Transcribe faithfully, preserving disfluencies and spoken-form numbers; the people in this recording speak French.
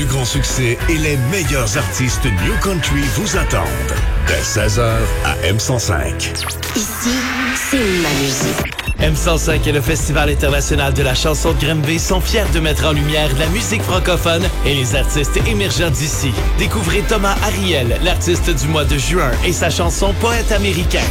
plus grands succès et les meilleurs artistes New Country vous attendent. Dès seize heures à M cent cinq. Ici, c'est ma musique. M cent cinq et le Festival international de la chanson de Granby sont fiers de mettre en lumière la musique francophone et les artistes émergents d'ici. Découvrez Thomas Ariel, l'artiste du mois de juin, et sa chanson Poète américain.